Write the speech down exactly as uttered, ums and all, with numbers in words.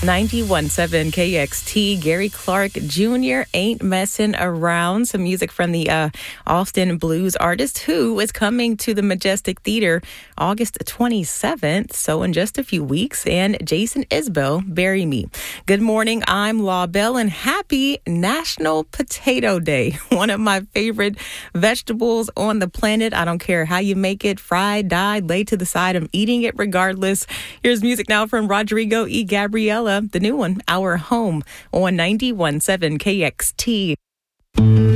ninety-one point seven K X T, Gary Clark Junior, Ain't Messin' Around. Some music from the uh, Austin blues artist who is coming to the Majestic Theater August twenty-seventh, so in just a few weeks, and Jason Isbell, Bury Me. Good morning, I'm Law Bell, and happy National Potato Day. One of my favorite vegetables on the planet. I don't care how you make it, fried, dyed, laid to the side. I'm eating it regardless. Here's music now from Rodrigo E. Gabriela, the new one, Our Home, on ninety-one point seven K X T.